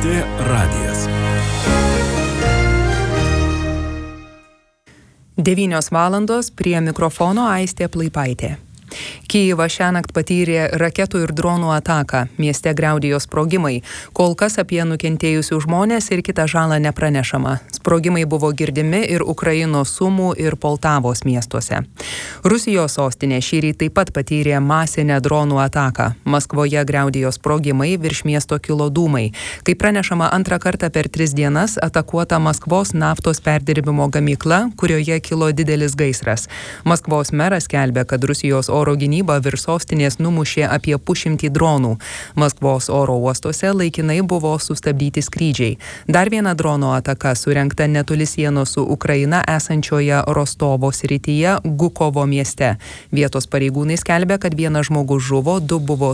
LRT radijas. 9 valandos, prie mikrofono Aistė Plaipaitė. Kijevas šiąnakt patyrė raketų ir dronų ataką, mieste griaudėjo sprogimai. Kol kas apie nukentėjusių žmonės ir kitą žalą nepranešama. Sprogimai buvo girdimi ir Ukrainos Sumų ir Poltavos miestuose. Rusijos sostinė šįryt taip pat patyrė masinę dronų ataką. Maskvoje griaudėjo sprogimai, virš miesto kilo dūmai. Kaip pranešama, antrą kartą per 3 dienas atakuota Maskvos naftos perdirbimo gamykla, kurioje kilo didelis gaisras. Maskvos meras skelbia, kad Rusijos oro gynyba virš sostinės numušė apie 100 dronų. Maskvos oro uostuose laikinai buvo sustabdyti skrydžiai. Dar viena drono ataka surengta netoli sienos su Ukraina esančioje Rostovo srityje Gukovo mieste. Vietos pareigūnai skelbia, kad vienas žmogus žuvo, 2 buvo